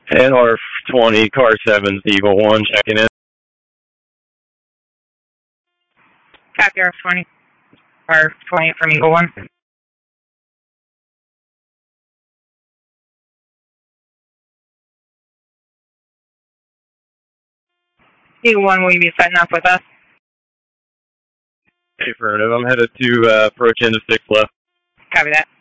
And R20, car 7, Eagle 1, checking in. Copy R20. R20 from Eagle 1. Eagle 1, will you be setting up with us? Affirmative. I'm headed to approach into 6 left. Copy that.